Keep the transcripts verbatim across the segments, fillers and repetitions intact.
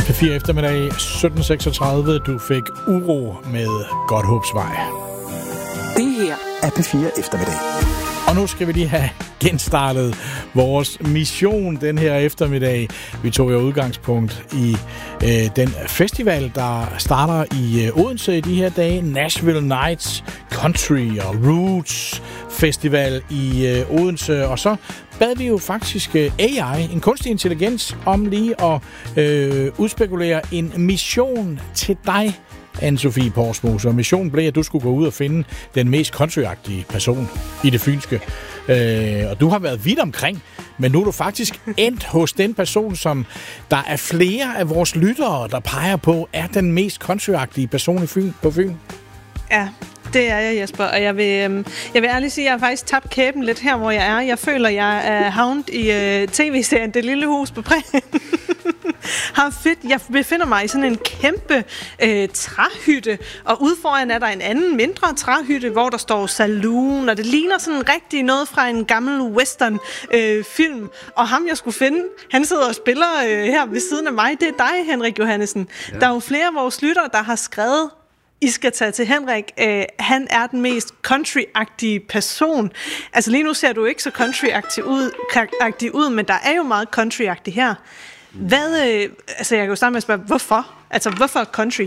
P fire eftermiddag sytten seksogtredive. Du fik Uro med Godthåbsvej. Det her er P fire eftermiddag. Og nu skal vi lige have genstartet vores mission den her eftermiddag. Vi tog jo udgangspunkt i øh, den festival, der starter i øh, Odense i de her dage. Nashville Nights Country og Roots Festival i øh, Odense. Og så bad vi jo faktisk øh, A I, en kunstig intelligens, om lige at øh, udspekulere en mission til dig, Anne-Sophie Porsmose. Og missionen blev, at du skulle gå ud og finde den mest countryagtige person i det fynske. Øh, og du har været vidt omkring, men nu er du faktisk endt hos den person, som der er flere af vores lyttere, der peger på, er den mest countryagtige person i Fyn, på Fyn. Ja, det er jeg, Jesper. Og jeg vil, øh, jeg vil ærligt sige, at jeg har faktisk tabt kæben lidt her, hvor jeg er. Jeg føler, at jeg er havnet i øh, tv-serien Det Lille Hus på Prærien. Har fedt. Jeg befinder mig i sådan en kæmpe øh, træhytte, og ude foran er der en anden mindre træhytte, hvor der står saloon, og det ligner sådan rigtig noget fra en gammel western øh, film. Og ham jeg skulle finde, han sidder og spiller øh, her ved siden af mig. Det er dig, Henrik Johannesen. Ja. Der er jo flere af vores lyttere, der har skrevet, I skal tage til Henrik. Øh, han er den mest country-agtige person. Altså lige nu ser du ikke så country-agtig ud, ud, men der er jo meget country-agtig her. Hvad, øh, altså jeg kan jo starte med at spørge, hvorfor? Altså, hvorfor country?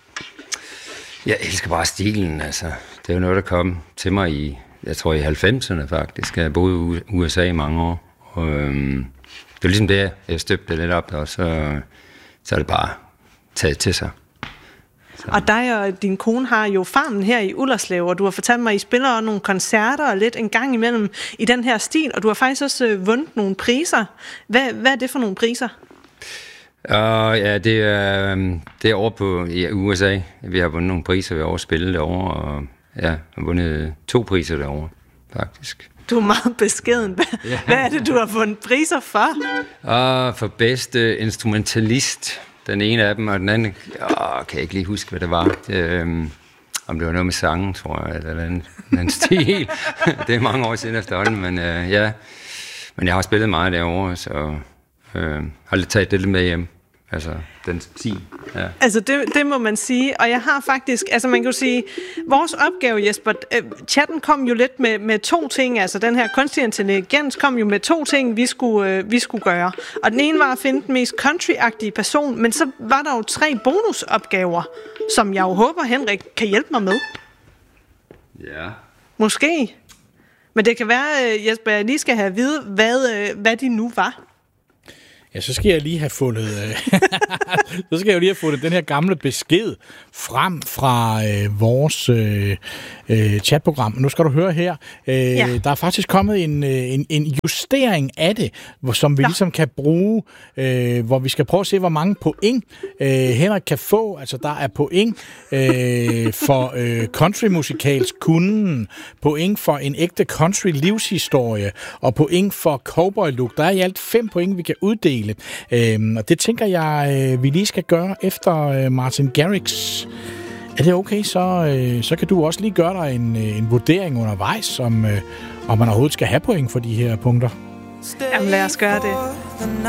Jeg elsker bare stilen, altså. Det er jo noget, der kom til mig i, jeg tror i halvfemserne faktisk. Jeg boede i U S A i mange år. Og, øhm, det var ligesom det, jeg støbte lidt op, og så, så er det bare taget til sig. Så. Og dig og din kone har jo farmen her i Ullerslev, og du har fortalt mig, at I spiller nogle koncerter og lidt en gang imellem i den her stil, og du har faktisk også øh, vundet nogle priser. Hvad, hvad er det for nogle priser? Uh, ja, det er, det er over på i U S A. Vi har vundet nogle priser, vi har overspillet derovre, og ja, har vundet to priser derovre, faktisk. Du er meget beskeden. Hvad, ja. Hvad er det, du har vundet priser for? Uh, for bedste instrumentalist, den ene af dem, og den anden, uh, kan jeg ikke lige huske, hvad det var. Det, um, om det var noget med sangen, tror jeg, eller en anden stil. Det er mange år siden efterhånden, men uh, ja. Men jeg har spillet meget derovre, så uh, har lidt taget det lidt med hjem. Altså, den sin. Ja. Altså, det, det må man sige. Og jeg har faktisk, altså man kan jo sige, vores opgave, Jesper, øh, chatten kom jo lidt med, med to ting. Altså, den her kunstig intelligens kom jo med to ting, vi skulle, øh, vi skulle gøre. Og den ene var at finde den mest country-agtige person, men så var der jo tre bonusopgaver, som jeg jo håber, Henrik kan hjælpe mig med. Ja. Måske. Men det kan være, Jesper, jeg lige skal have at vide, hvad, øh, hvad de nu var. Ja, så skal jeg lige have fundet øh, så skal jeg jo lige have fundet den her gamle besked frem fra øh, vores øh, øh, chatprogram. Nu skal du høre her. Øh, ja. Der er faktisk kommet en, en, en justering af det, hvor, som vi ja. ligesom kan bruge, øh, hvor vi skal prøve at se, hvor mange point øh, Henrik kan få. Altså, der er point øh, for øh, countrymusikalsk kunden, point for en ægte country livshistorie, og point for cowboy look. Der er i alt fem point, vi kan uddele. Øhm, og det tænker jeg, øh, vi lige skal gøre efter øh, Martin Garrix. Er det okay, så, øh, så kan du også lige gøre dig en, øh, en vurdering undervejs, om, øh, om man overhovedet skal have point for de her punkter. Jamen lad os gøre det.